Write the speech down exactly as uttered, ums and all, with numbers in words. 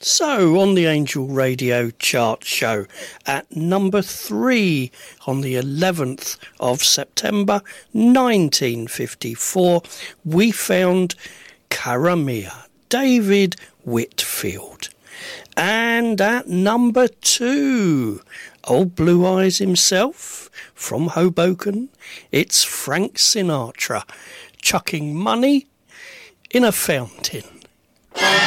So, on the Angel Radio Chart Show, at number three on the eleventh of September nineteen fifty-four, we found Cara Mia, David Whitfield. And at number two, old Blue Eyes himself, from Hoboken, it's Frank Sinatra, chucking money in a fountain.